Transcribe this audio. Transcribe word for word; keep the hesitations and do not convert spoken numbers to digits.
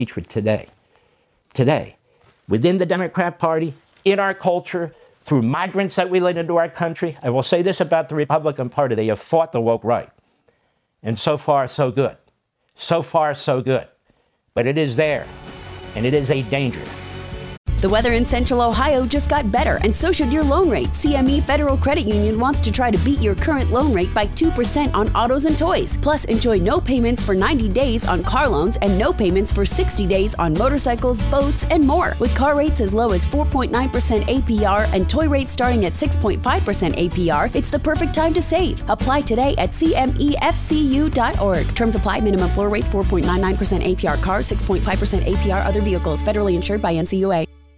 impeachment today. Today, within the Democrat Party, in our culture, through migrants that we let into our country. I will say this about the Republican Party. They have fought the woke right. And so far, so good. So far, so good. But it is there, and it is a danger. The weather in Central Ohio just got better, and so should your loan rate. C M E Federal Credit Union wants to try to beat your current loan rate by two percent on autos and toys. Plus, enjoy no payments for ninety days on car loans and no payments for sixty days on motorcycles, boats, and more. With car rates as low as four point nine percent A P R and toy rates starting at six point five percent A P R, it's the perfect time to save. Apply today at C M E F C U dot org. Terms apply. Minimum floor rates four point nine nine percent A P R cars, six point five percent A P R other vehicles. Federally insured by N C U A.